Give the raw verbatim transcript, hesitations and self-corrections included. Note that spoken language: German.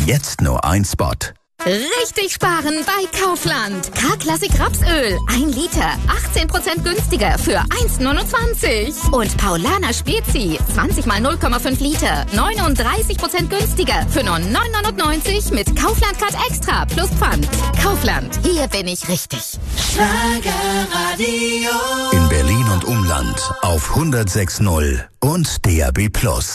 Jetzt nur ein Spot. Richtig sparen bei Kaufland. K-Klassik Rapsöl. ein Liter. achtzehn Prozent günstiger für eins neunundzwanzig. Und Paulaner Spezi. zwanzig mal null Komma fünf Liter. neununddreißig Prozent günstiger für nur neun neunundneunzig mit Kaufland Card Extra plus Pfand. Kaufland. Hier bin ich richtig. In Berlin und Umland auf hundertsechs Komma null und D A B Plus.